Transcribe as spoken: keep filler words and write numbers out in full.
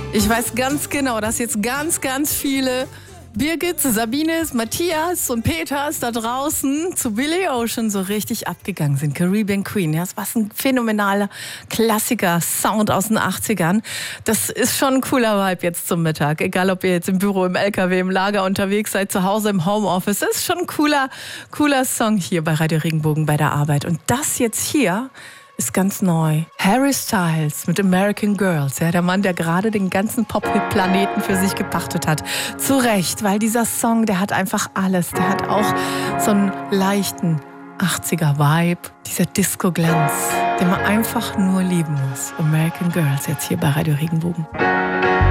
Ich weiß ganz genau, dass jetzt ganz, ganz viele Birgit, Sabines, Matthias und Peters da draußen zu Billie Ocean so richtig abgegangen sind. Caribbean Queen, ja, das war ein phänomenaler Klassiker-Sound aus den achtzigern. Das ist schon ein cooler Vibe jetzt zum Mittag. Egal, ob ihr jetzt im Büro, im L K W, im Lager unterwegs seid, zu Hause, im Homeoffice. Das ist schon ein cooler, cooler Song hier bei Radio Regenbogen bei der Arbeit. Und das jetzt hier ist ganz neu. Harry Styles mit American Girls. Ja, der Mann, der gerade den ganzen Pop-Hit-Planeten für sich gepachtet hat. Zu Recht, weil dieser Song, der hat einfach alles. Der hat auch so einen leichten achtziger-Vibe. Dieser Disco-Glanz, den man einfach nur lieben muss. American Girls jetzt hier bei Radio Regenbogen.